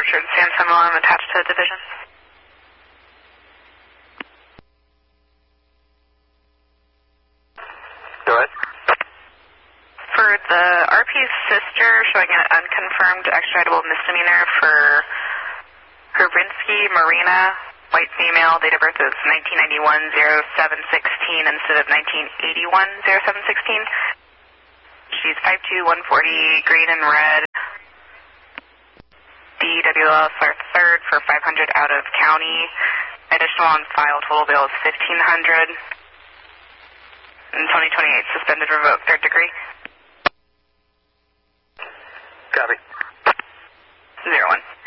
Orchard, San Samuel, I'm attached to the division. Go ahead. For the RP's sister, showing an unconfirmed extraditable misdemeanor for Herbinsky Marina, white female, date of birth is 1991-07-16 instead of 1981-07-16. She's 5'2", 140, green and red. DWL third for 500 out of county. Additional on file, total bail is 1,500. And 2028, suspended, revoked, third degree. Copy. 01.